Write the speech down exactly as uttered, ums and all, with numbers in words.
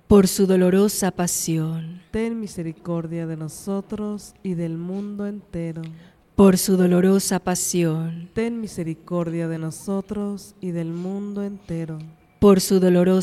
por su dolorosa pasión, ten misericordia de nosotros y del mundo entero. por su dolorosa pasión, Ten misericordia de nosotros y del mundo entero. por su dolorosa